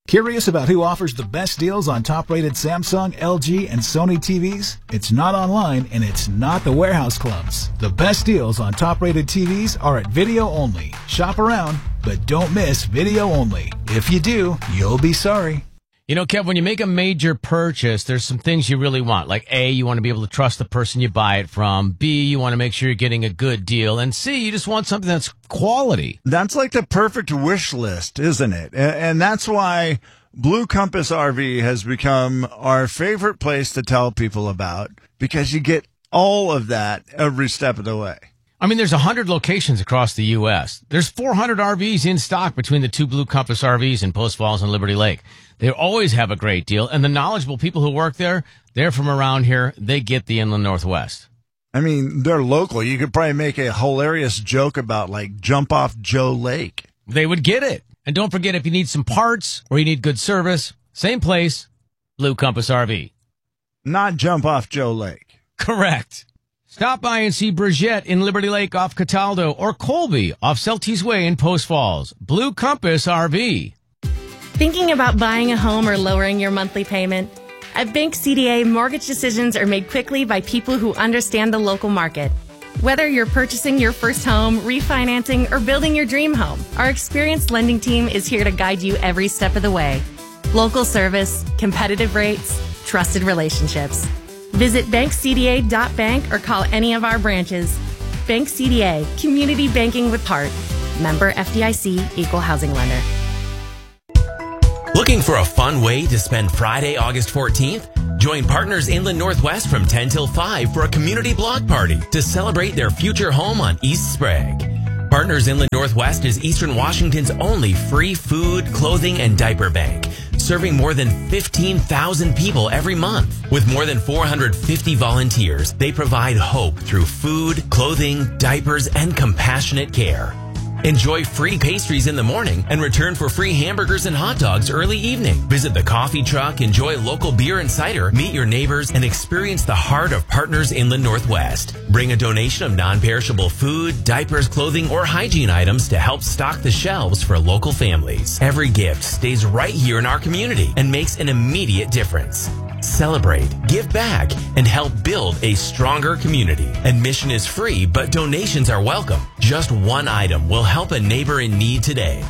Curious about who offers the best deals on top-rated Samsung, LG, and Sony TVs? It's not online, and it's not the warehouse clubs. The best deals on top-rated TVs are at Video Only. Shop around, but don't miss Video Only. If you do, you'll be sorry. You know, Kev, when you make a major purchase, there's some things you really want. Like A, you want to be able to trust the person you buy it from. B, you want to make sure you're getting a good deal. And C, you just want something that's quality. That's like the perfect wish list, isn't it? And that's why Blue Compass RV has become our favorite place to tell people about, because you get all of that every step of the way. I mean, there's 100 locations across the U.S. There's 400 RVs in stock between the two Blue Compass RVs in Post Falls and Liberty Lake. They always have a great deal, and the knowledgeable people who work there, they're from around here. They get the Inland Northwest. I mean, they're local. You could probably make a hilarious joke about, like, Jump Off Joe Lake. They would get it. And don't forget, if you need some parts or you need good service, same place, Blue Compass RV. Not Jump Off Joe Lake. Correct. Stop by and see Brigitte in Liberty Lake off Cataldo or Colby off Celtics Way in Post Falls. Blue Compass RV. Thinking about buying a home or lowering your monthly payment? At Bank CDA, mortgage decisions are made quickly by people who understand the local market. Whether you're purchasing your first home, refinancing, or building your dream home, our experienced lending team is here to guide you every step of the way. Local service, competitive rates, trusted relationships. Visit bankcda.bank or call any of our branches. Bank CDA, community banking with heart. Member FDIC, equal housing lender. Looking for a fun way to spend Friday, August 14th? Join Partners Inland Northwest from 10 till 5 for a community block party to celebrate their future home on East Sprague. Partners Inland Northwest is Eastern Washington's only free food, clothing, and diaper bank, serving more than 15,000 people every month. With more than 450 volunteers, they provide hope through food, clothing, diapers, and compassionate care. Enjoy free pastries in the morning and return for free hamburgers and hot dogs early evening. Visit the coffee truck, enjoy local beer and cider, meet your neighbors, and experience the heart of Partners Inland Northwest. Bring a donation of non-perishable food, diapers, clothing, or hygiene items to help stock the shelves for local families. Every gift stays right here in our community and makes an immediate difference. Celebrate, give back, and help build a stronger community. Admission is free, but donations are welcome. Just one item will help a neighbor in need today.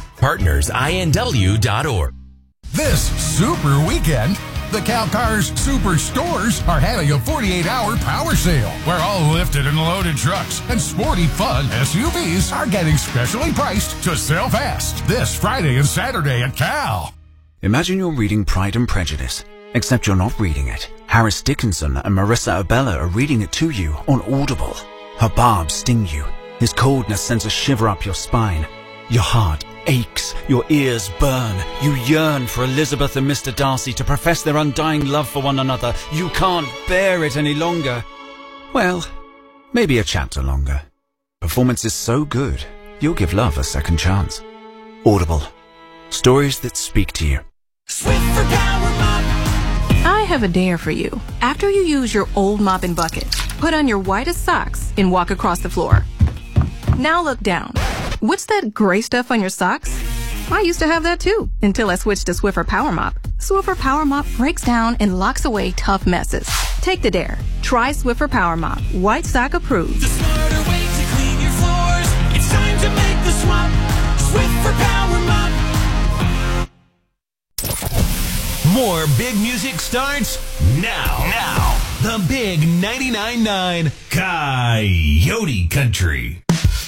PartnersINW.org. This super weekend, the CalCars Superstores are having a 48-hour power sale where all lifted and loaded trucks and sporty fun SUVs are getting specially priced to sell fast this Friday and Saturday at Cal. Imagine you're reading Pride and Prejudice, except you're not reading it. Harris Dickinson and Marissa Abella are reading it to you on Audible. Her barbs sting you. His coldness sends a shiver up your spine. Your heart aches. Your ears burn. You yearn for Elizabeth and Mr. Darcy to profess their undying love for one another. You can't bear it any longer. Well, maybe a chapter longer. Performance is so good, you'll give love a second chance. Audible. Stories that speak to you. Swift for Power Mop. I have a dare for you. After you use your old mop and bucket, put on your whitest socks and walk across the floor. Now look down. What's that gray stuff on your socks? I used to have that too, until I switched to Swiffer Power Mop. Swiffer Power Mop breaks down and locks away tough messes. Take the dare. Try Swiffer Power Mop. White sock approved. The smarter way to clean your floors. It's time to make the swap. Swiffer Power Mop. More big music starts now. The big 99.9 Coyote Country.